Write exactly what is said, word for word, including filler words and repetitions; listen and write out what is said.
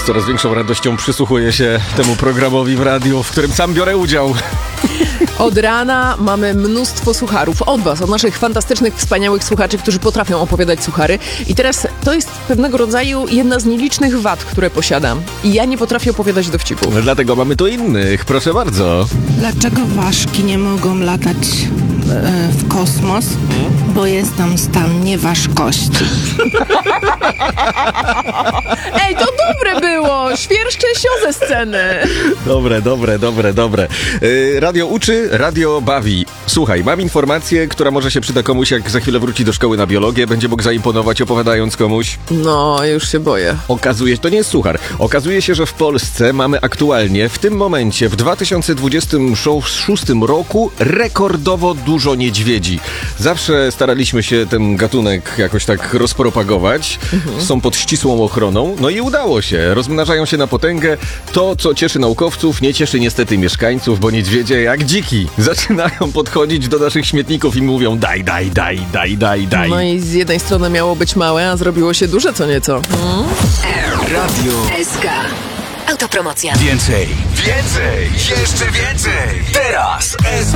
coraz większą radością przysłuchuję się temu programowi w radiu, w którym sam biorę udział. Od rana mamy mnóstwo sucharów. Od was, od naszych fantastycznych, wspaniałych słuchaczy, którzy potrafią opowiadać suchary. I teraz to jest pewnego rodzaju jedna z nielicznych wad, które posiadam. I ja nie potrafię opowiadać dowcipów. No, dlatego mamy tu innych. Proszę bardzo. Dlaczego ważki nie mogą latać e, w kosmos? Bo jest tam stan nieważkości. Ej, to dobre było! Świerszcze sio ze sceny. Dobre, dobre, dobre, dobre. Yy, radio uczy, radio bawi. Słuchaj, mam informację, która może się przyda komuś, jak za chwilę wróci do szkoły na biologię, będzie mógł zaimponować opowiadając komuś. No, już się boję. Okazuje się, to nie jest suchar, okazuje się, że w Polsce mamy aktualnie, w tym momencie, w dwa tysiące dwudziestym szóstym roku rekordowo dużo niedźwiedzi. Zawsze staraliśmy się ten gatunek jakoś tak rozpropagować. Mhm. Są pod ścisłą ochroną. No i udało się. Rozmnażają się na potęgę. To, co cieszy naukowców, nie cieszy niestety mieszkańców, bo niedźwiedzie jak dziki zaczynają podchodzić do naszych śmietników i mówią daj, daj, daj, daj, daj, daj. No i z jednej strony miało być małe, a zrobiło się duże co nieco. Hmm? Radio S K. Autopromocja. Więcej, więcej, jeszcze więcej. Teraz S